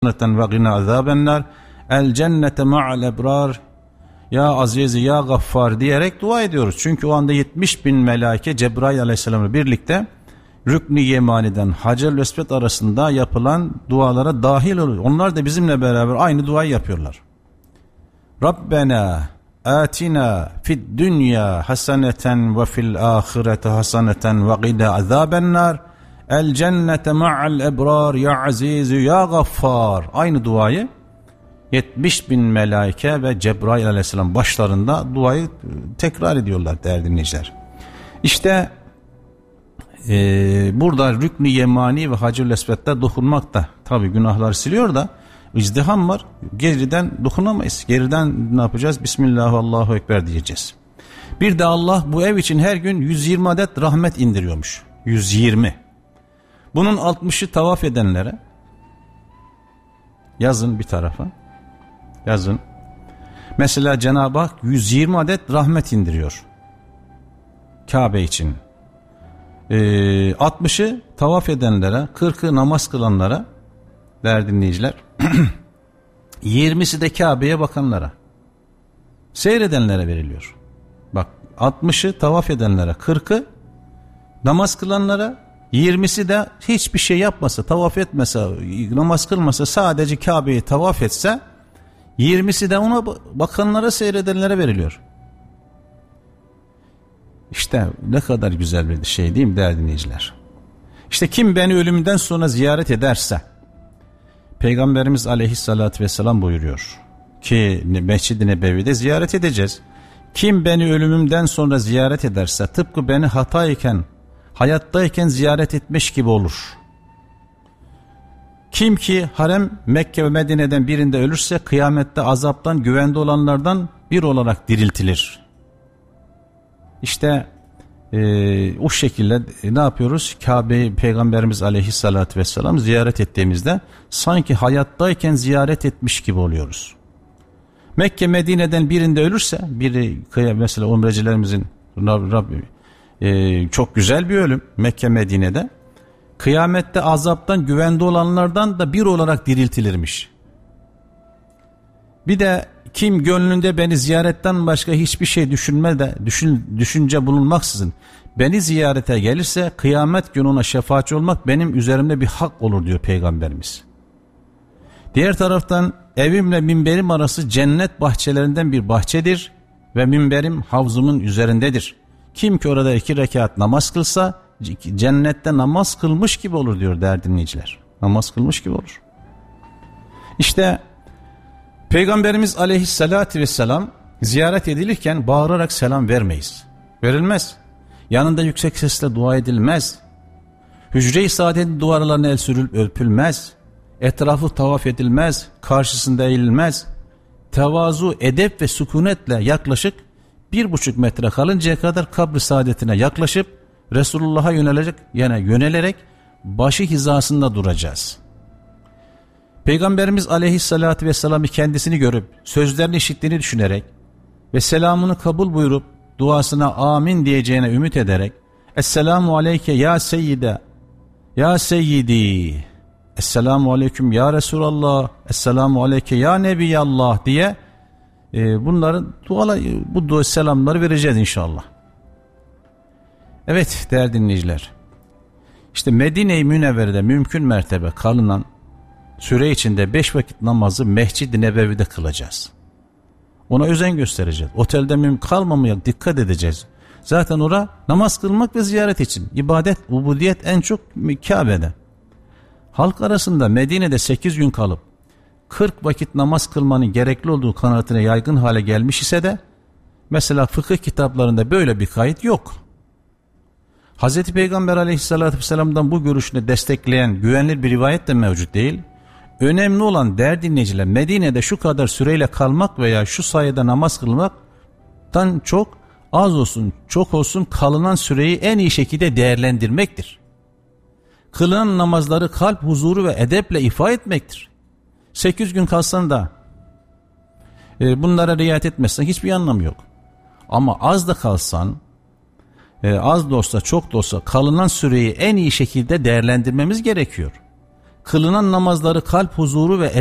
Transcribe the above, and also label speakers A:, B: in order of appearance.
A: ve gina azabennar. El cennete ma'al ebrar. Ya Aziz ya Gaffar diyerek dua ediyoruz. Çünkü o anda 70.000 melaike Cebrail aleyhisselamla birlikte Rükn-i Yemani'den Hacer-ül Esved arasında yapılan dualara dahil oluyor. Onlar da bizimle beraber aynı duayı yapıyorlar. Rabbena atina fid dünya haseneten ve fil ahirete haseneten ve gina azabennar. El cennete ma'al ebrar ya Aziz ya Gaffar. Aynı duayı 70.000 melaike ve Cebrail aleyhisselam başlarında duayı tekrar ediyorlar değerli dinleyiciler. İşte burada Rükn-i Yemani ve Hacer-ül Esved'de dokunmak da tabi günahlar siliyor da izdiham var. Geriden dokunamayız. Geriden ne yapacağız? Bismillah, Allahu Ekber diyeceğiz. Bir de Allah bu ev için her gün 120 adet rahmet indiriyormuş. 120. Bunun 60'ı tavaf edenlere yazın bir tarafa. Yazın. Mesela Cenab-ı Hak 120 adet rahmet indiriyor Kabe için. 60'ı tavaf edenlere, 40'ı namaz kılanlara, değerli dinleyiciler, 20'si de Kabe'ye bakanlara, seyredenlere veriliyor. Bak, 60'ı tavaf edenlere, 40'ı namaz kılanlara, 20'si de hiçbir şey yapmasa, tavaf etmese, namaz kılmasa, sadece Kabe'yi tavaf etse, 20'si de ona bakanlara, seyredenlere veriliyor. İşte ne kadar güzel bir şey değil mi değerli dinleyiciler? İşte kim beni ölümümden sonra ziyaret ederse, Peygamberimiz aleyhissalatü vesselam buyuruyor ki Mescid-i Nebevi'de ziyaret edeceğiz. Kim beni ölümümden sonra ziyaret ederse tıpkı beni hayattayken ziyaret etmiş gibi olur. Kim ki harem Mekke ve Medine'den birinde ölürse kıyamette azaptan güvende olanlardan bir olarak diriltilir. İşte o şekilde ne yapıyoruz? Kabe'yi Peygamberimiz aleyhissalatü vesselam ziyaret ettiğimizde sanki hayattayken ziyaret etmiş gibi oluyoruz. Mekke Medine'den birinde ölürse, biri mesela umrecilerimizin çok güzel bir ölüm Mekke Medine'de, kıyamette azaptan güvende olanlardan da bir olarak diriltilirmiş. Bir de kim gönlünde beni ziyaretten başka hiçbir şey düşünce bulunmaksızın beni ziyarete gelirse kıyamet günü ona şefaatçi olmak benim üzerimde bir hak olur diyor Peygamberimiz. Diğer taraftan evimle minberim arası cennet bahçelerinden bir bahçedir ve minberim havzumun üzerindedir. Kim ki orada 2 rekat namaz kılsa cennette namaz kılmış gibi olur diyor değerli dinleyiciler. Namaz kılmış gibi olur. İşte Peygamberimiz aleyhissalatü vesselam ziyaret edilirken bağırarak selam vermeyiz. Verilmez. Yanında yüksek sesle dua edilmez. Hücre-i saadetin duvarlarına el sürülüp öpülmez. Etrafı tavaf edilmez. Karşısında eğilmez. Tevazu, edep ve sükunetle yaklaşık 1,5 metre kalıncaya kadar kabr-i saadetine yaklaşıp Resulullah'a yönelerek başı hizasında duracağız. Peygamberimiz aleyhissalatü vesselam'ı kendisini görüp sözlerini işittiğini düşünerek ve selamını kabul buyurup duasına amin diyeceğine ümit ederek Esselamu aleyke ya seyyide ya seyyidi, Esselamu aleyküm ya Resulallah, Esselamu aleyke ya Nebiyallah diye bu selamları vereceğiz inşallah. Evet değerli dinleyiciler, işte Medine-i Münevvere'de mümkün mertebe kalınan süre içinde 5 vakit namazı Mescid-i Nebevi'de kılacağız. Ona özen göstereceğiz. Otelde kalmamaya dikkat edeceğiz. Zaten orada namaz kılmak ve ziyaret için. İbadet, ubudiyet en çok Kabe'de. Halk arasında Medine'de 8 gün kalıp 40 vakit namaz kılmanın gerekli olduğu kanaatine yaygın hale gelmiş ise de mesela fıkıh kitaplarında böyle bir kayıt yok. Hazreti Peygamber aleyhissalatü vesselam'dan bu görüşünü destekleyen güvenilir bir rivayet de mevcut değil. Önemli olan değerli dinleyiciler, Medine'de şu kadar süreyle kalmak veya şu sayede namaz kılmaktan çok, az olsun çok olsun kalınan süreyi en iyi şekilde değerlendirmektir. Kılınan namazları kalp huzuru ve edeple ifa etmektir. 8 gün kalsan da bunlara riayet etmezsen hiçbir anlamı yok. Ama az da kalsan, az da olsa çok da olsa kalınan süreyi en iyi şekilde değerlendirmemiz gerekiyor. kılınan namazları kalp huzuru ve